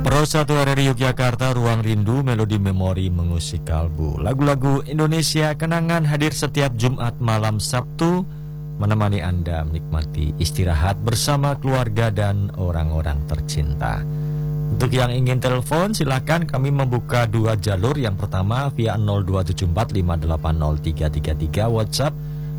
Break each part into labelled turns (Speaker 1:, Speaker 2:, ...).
Speaker 1: Pro 1 RRI Yogyakarta, Ruang Rindu, Melodi Memori mengusik kalbu. Lagu-lagu Indonesia kenangan hadir setiap Jumat malam Sabtu, menemani Anda menikmati istirahat bersama keluarga dan orang-orang tercinta. Untuk yang ingin telepon, silakan, kami membuka dua jalur. Yang pertama via 02745803333, WhatsApp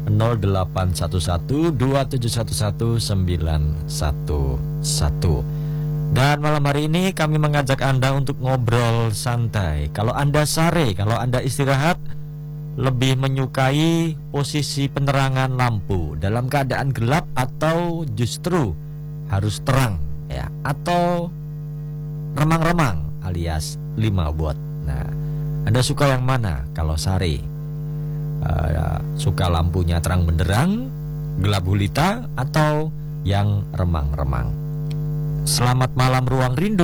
Speaker 1: 081127119111. Dan malam hari ini kami mengajak Anda untuk ngobrol santai. Kalau Anda sare, kalau Anda istirahat, lebih menyukai posisi penerangan lampu dalam keadaan gelap atau justru harus terang, ya, atau remang-remang alias 5 watt. Nah, Anda suka yang mana kalau sare? Suka lampunya terang benderang, gelap gulita, atau yang remang-remang? Selamat malam Ruang Rindu.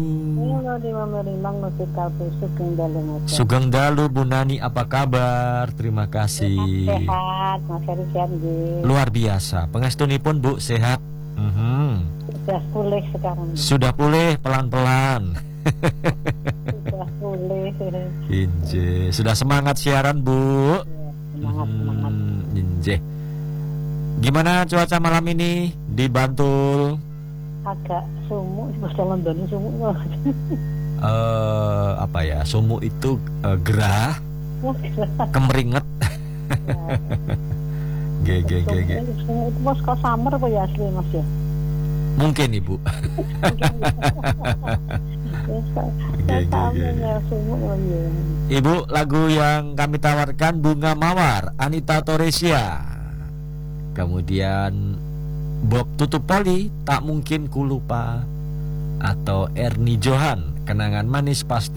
Speaker 1: Sugeng Dalu Bu Nani, apa kabar? Terima kasih.
Speaker 2: Sehat, Mas Heri sehat.
Speaker 1: Luar biasa. Pengestunipun Bu sehat.
Speaker 2: Sudah pulih sekarang.
Speaker 1: Sudah pulih pelan-pelan.
Speaker 2: Sudah pulih.
Speaker 1: Inje, sudah semangat siaran Bu.
Speaker 2: Semangat.
Speaker 1: Inje. Gimana cuaca malam ini di Bantul?
Speaker 2: Agak sumuk, dalam London sumuk.
Speaker 1: Apa ya? Sumuk itu gerah, kemeringet. G.
Speaker 2: Sumuk itu Mas kok summer apa ya asli Mas ya?
Speaker 1: Mungkin Ibu. Ibu, lagu yang kami tawarkan Bunga Mawar, Anita Toresia. Kemudian Bob Tutupoli, Tak Mungkin Ku Lupa, atau Ernie Johan, Kenangan Manis Pasti.